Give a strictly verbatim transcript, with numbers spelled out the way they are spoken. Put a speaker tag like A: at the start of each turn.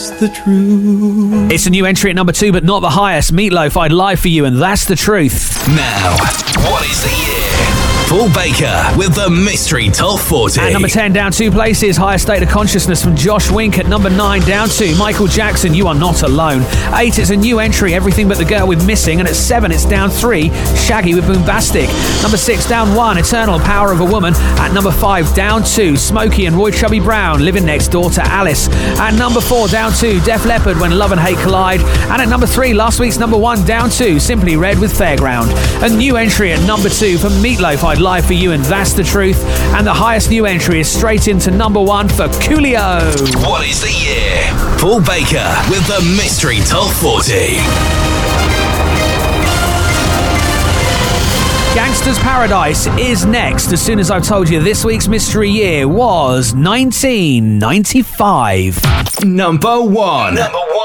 A: that's the truth.
B: It's a new entry at number two, but not the highest. Meatloaf, I'd Lie for You, and that's the truth.
C: Now, what is the year? Paul Baker with the Mystery Top forty.
B: At number ten, down two places, Higher State of Consciousness from Josh Wink. At number nine, down two, Michael Jackson, You Are Not Alone. Eight, it's a new entry, Everything But the Girl with Missing. And at seven, it's down three, Shaggy with Boombastic. Number six, down one, Eternal Power of a Woman. At number five, down two, Smokey and Roy Chubby Brown, Living Next Door to Alice. At number four, down two, Def Leppard, When Love and Hate Collide. And at number three, last week's number one, down two, Simply Red with Fairground. A new entry at number two for Meatloaf, I'd Lie for You, and that's the truth. And the highest new entry is straight into number one for Coolio.
C: What is the year? Paul Baker with the Mystery Top forty.
B: Gangsta's Paradise is next. As soon as I've told you this week's mystery year was nineteen ninety-five.
C: Number one. Number one.